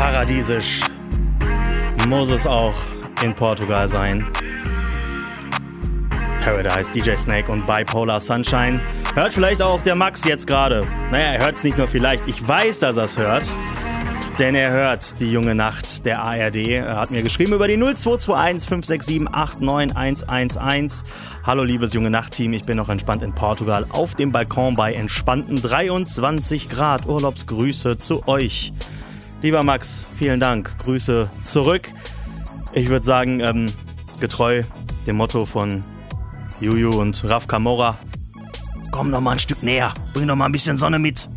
Paradiesisch muss es auch in Portugal sein. Paradise, DJ Snake und Bipolar Sunshine. Hört vielleicht auch der Max jetzt gerade. Naja, er hört es nicht nur vielleicht, ich weiß, dass er es hört. Denn er hört die junge Nacht der ARD. Er hat mir geschrieben über die 0221 567 89111. Hallo liebes junge Nacht-Team, ich bin noch entspannt in Portugal auf dem Balkon bei entspannten 23 Grad. Urlaubsgrüße zu euch. Lieber Max, vielen Dank. Grüße zurück. Ich würde sagen, getreu dem Motto von Juju und Raf Camora. Komm doch mal ein Stück näher, bring doch mal ein bisschen Sonne mit.